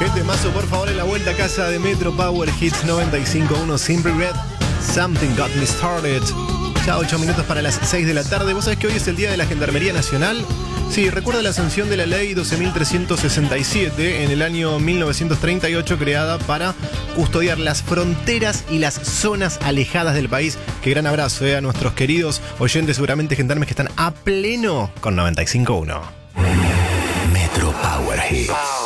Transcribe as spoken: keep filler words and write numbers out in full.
Qué temazo, por favor, en la vuelta a casa de Metro Power Hits noventa y cinco punto uno. Simple Red, Something Got Me Started. Ya ocho minutos para las seis de la tarde. ¿Vos sabés que hoy es el Día de la Gendarmería Nacional? Sí, recuerda la sanción de la ley doce mil trescientos sesenta y siete en el año mil novecientos treinta y ocho, creada para custodiar las fronteras y las zonas alejadas del país. Qué gran abrazo eh, a nuestros queridos oyentes, seguramente gendarmes que están a pleno con noventa y cinco punto uno. Metro Power Hits.